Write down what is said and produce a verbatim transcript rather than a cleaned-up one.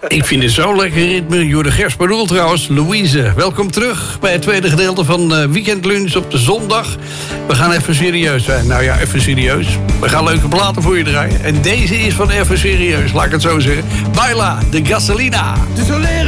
Ik vind het zo'n lekker ritme. Jorde Gerspadoel trouwens. Louise, welkom terug bij het tweede gedeelte van uh, Weekend Lunch op de zondag. We gaan even serieus zijn. Nou ja, even serieus. We gaan leuke platen voor je draaien. En deze is van even serieus, laat ik het zo zeggen. Baila de Gasolina. De solera.